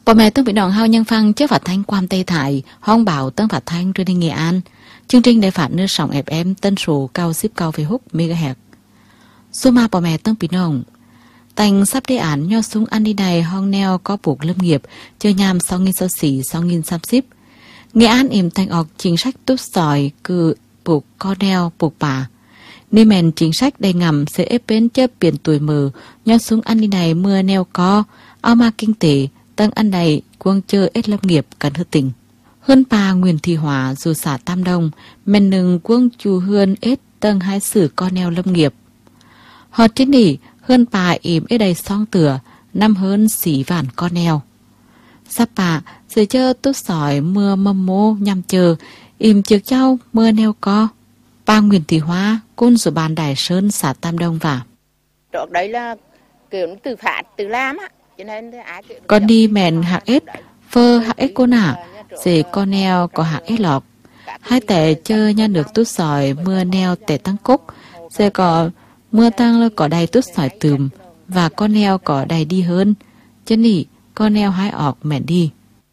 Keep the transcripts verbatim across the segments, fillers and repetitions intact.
Bộ mẹ tương bị đòn hao nhân phăng chế phát thanh Quam Tây Thải, hong bảo tương phát thanh truyền hình Nghệ An. Chương trình đại phát nơi sóng ép em tân số cao ship cao về hút megahertz. Số ma bộ mẹ tương bị đòn. Thành sắp đề án nho súng ăn đi này hong neo có buộc lâm nghiệp chơi nhàm sáu nghìn sáu xỉ sáu nghìn sắp ship. Nghệ An im thành ọc chính sách tốt sỏi cư buộc co neo buộc bà. Nên mèn chính sách đầy ngầm sẽ ép bên chấp biển tuổi mờ nho súng ăn đi này mưa neo có ao ma kinh tế tăng ăn này quân chơi ết lâm nghiệp cần hư tình. Hơn bà Nguyễn Thị Hóa dù xã Tam Đông men nừng quân chù hươn ết tăng hai sử con neo lâm nghiệp. Họ trên nỉ hơn bà im ết đầy song tửa năm hơn xỉ vạn con neo. Sắp bà sẽ chơ tốt sỏi mưa mâm mô nhằm chờ im trước châu mưa neo có. Bà Nguyễn Thị Hóa côn rồi bàn Đài Sơn xã Tam Đông vào. Đó đấy là kiểu từ phạt từ làm á. Con đi mẹn hạt ết, phơ hạt ết cô nả, dì con neo có hạt ết lọc. Hai tẻ chơi nha được tút sỏi mưa neo tẻ tăng cúc, dì có mưa tăng lơ có đầy tút sỏi tùm, và con neo có đầy đi hơn. Chân nỉ, con neo hái ọc mẹn đi.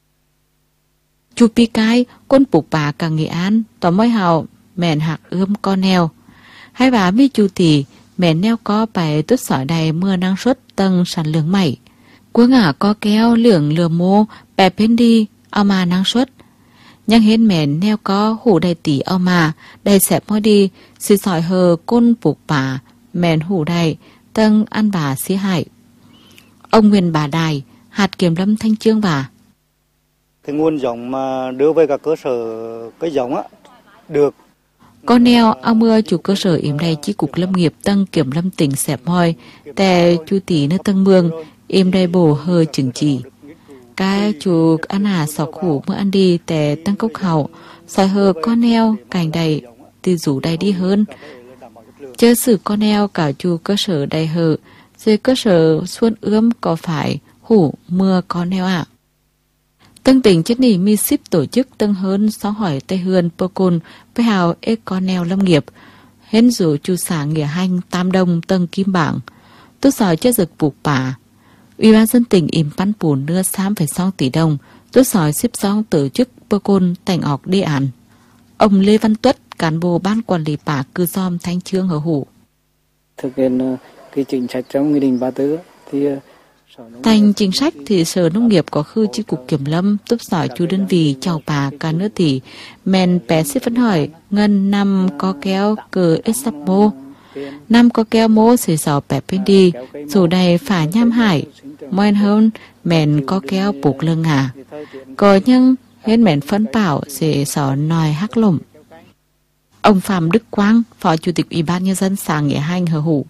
Chú pi cái, con bục bà cả Nghệ An, tỏ môi hào mẹn hạt ươm con neo. Hai bà mi chú tỷ, mẹn neo có bài tút sỏi đầy mưa năng suất tăng sản lượng mảy. Quốc ngả có kéo lưỡng lừa mô, bè bên đi, ao mà năng suất. Nhắc hết mẹn neo có hủ đầy tỷ ao mà, đầy xẹp môi đi, xì sỏi hờ côn bục bà, mẹn hủ đầy, tăng ăn bà xí hại. Ông Nguyên Bà Đài, hạt kiểm lâm Thanh Chương bà. Cái nguồn giống mà đưa về các cơ sở cái giống á, được. Con neo, ao mưa chủ cơ sở yểm đầy chi cục lâm nghiệp tăng kiểm lâm tỉnh xẹp môi, tè chu tỷ nơi tăng mương, im đầy bổ hơi chừng chỉ. Cái chú ăn à sọc khủ mưa ăn đi tè tăng cốc hậu, soi hờ con neo cành đầy, từ rủ đầy đi hơn. Chớ xử con neo cả chú cơ sở đầy hờ, dưới cơ sở xuân ươm có phải hủ mưa con neo ạ. À. Tân tỉnh chất nỉ mi ship tổ chức tăng hơn sáu hỏi Tây Hươn Pô Côn với hào ê con neo lâm nghiệp. Hến rủ chú xã Nghĩa Hanh Tam Đông Tân Kim Bảng. Tốt sỏi chất dực bục bà. Ủy ban dân tỉnh im pan bùn đưa tám phẩy sáu tỷ đồng, tốt sỏi ship xong tổ chức Pô Côn thành ọc đề án. Ông Lê Văn Tuất, cán bộ ban quản lý bả cư giom Thanh Chương hở hủ. Thực hiện cái chính sách trong nghị định ba mươi tư thì thành chính sách thì Sở Nông nghiệp có khư chi cục kiểm lâm tốt sỏi chú đơn vị chào bà cả nước tỷ men bé xếp vấn hỏi ngân năm có kéo cờ ép mô năm có kéo mô xì sò bé bên đi dù đây phải nham hải moen hơn men có kéo buộc lưng à có nhưng hết men phân bảo xì sò nòi hắc lủng. Ông Phạm Đức Quang, Phó Chủ tịch Ủy ban Nhân dân xã Nghĩa Hanh hờ hủ.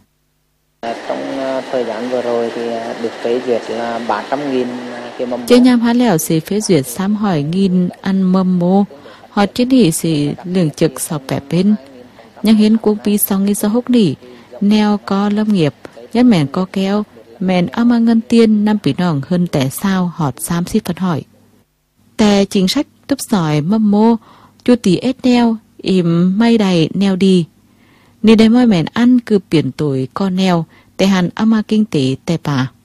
Thời gian vừa rồi thì được phê duyệt là ba trăm nghìn cái mâm mô. Chế nhằm hát lẻo sẽ phê duyệt xám hỏi nghìn ăn mâm mô. Họ trên đỉ sẽ lường trực sọc bẻ bên. Nhưng hiến quốc bí sau nghìn sau hốc đỉ. Neo có lâm nghiệp, nhất mẹn có kéo, mẹn ao mà ngân tiên năm bí nòng hơn tẻ sao họt xám xí phân hỏi. Tè chính sách túp sỏi mâm mô, chú tí ết neo, im may đầy neo đi. Nên đây môi mẹn ăn cứ biển tuổi con neo, tè hàn ao mà kinh tế tè bà.